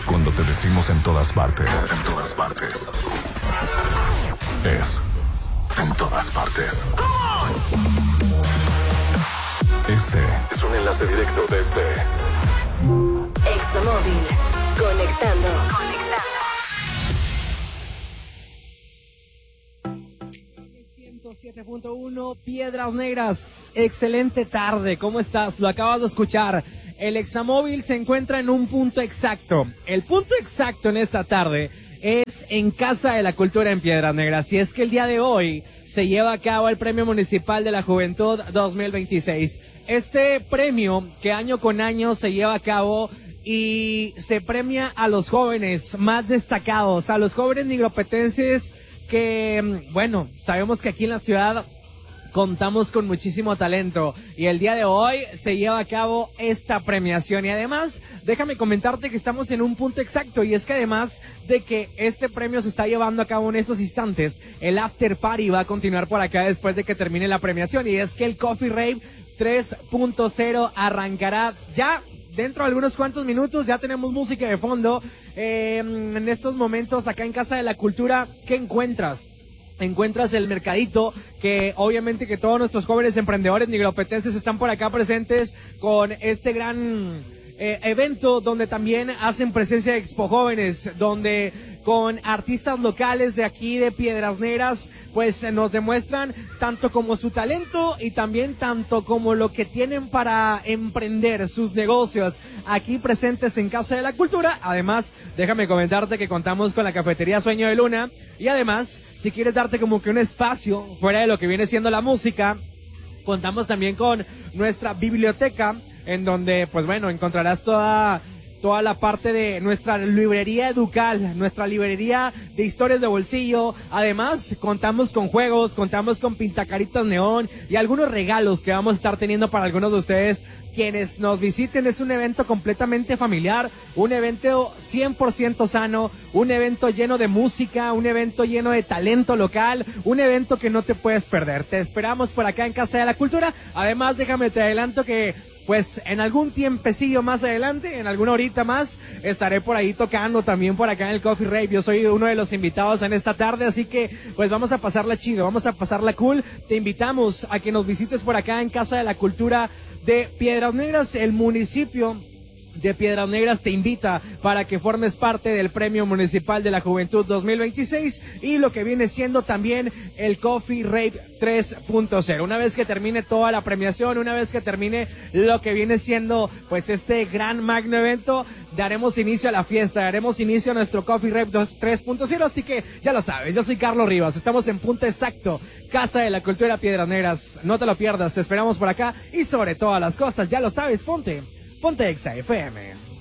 Cuando te decimos en todas partes, es en todas partes. Ese es un enlace directo desde Examóvil. Conectando. 107.1 Piedras Negras. Excelente tarde, ¿cómo estás? Lo acabas de escuchar. El Examóvil se encuentra en un punto exacto. El punto exacto en esta tarde es en Casa de la Cultura en Piedras Negras. Y es que el día de hoy se lleva a cabo el Premio Municipal de la Juventud 2026. Este premio que año con año se lleva a cabo y se premia a los jóvenes más destacados, a los jóvenes nigropetenses que, bueno, sabemos que aquí en la ciudad contamos con muchísimo talento y el día de hoy se lleva a cabo esta premiación. Y además, déjame comentarte que estamos en un punto exacto, y es que además de que este premio se está llevando a cabo en estos instantes, el after party va a continuar por acá después de que termine la premiación, y es que el Coffee Rave 3.0 arrancará ya dentro de algunos cuantos minutos. Ya tenemos música de fondo. En estos momentos acá en Casa de la Cultura, ¿qué encuentras? Encuentras el mercadito, que obviamente que todos nuestros jóvenes emprendedores nigropetenses están por acá presentes con este gran evento, donde también hacen presencia de Expo Jóvenes, donde con artistas locales de aquí de Piedras Negras, pues nos demuestran tanto como su talento y también tanto como lo que tienen para emprender sus negocios aquí presentes en Casa de la Cultura. Además, déjame comentarte que contamos con la cafetería Sueño de Luna, y además, si quieres darte como que un espacio fuera de lo que viene siendo la música, contamos también con nuestra biblioteca, en donde, pues bueno, encontrarás toda la parte de nuestra librería Educal, nuestra librería de historias de bolsillo. Además, contamos con juegos, contamos con pintacaritas neón y algunos regalos que vamos a estar teniendo para algunos de ustedes quienes nos visiten. Es un evento completamente familiar, un evento 100% sano, un evento lleno de música, un evento lleno de talento local, un evento que no te puedes perder. Te esperamos por acá en Casa de la Cultura. Además, déjame te adelanto que pues en algún tiempecillo más adelante, en alguna horita más, estaré por ahí tocando también por acá en el Coffee Rave. Yo soy uno de los invitados en esta tarde, así que pues vamos a pasarla chido, vamos a pasarla cool. Te invitamos a que nos visites por acá en Casa de la Cultura de Piedras Negras. El municipio de Piedras Negras te invita para que formes parte del Premio Municipal de la Juventud 2026 y lo que viene siendo también el Coffee Rave 3.0. Una vez que termine toda la premiación, una vez que termine lo que viene siendo pues este gran magno evento, daremos inicio a la fiesta, daremos inicio a nuestro Coffee Rave 3.0, así que ya lo sabes, yo soy Carlos Rivas, estamos en punto exacto, Casa de la Cultura Piedras Negras, no te lo pierdas, te esperamos por acá y sobre todas las cosas, ya lo sabes, ponte Exa FM.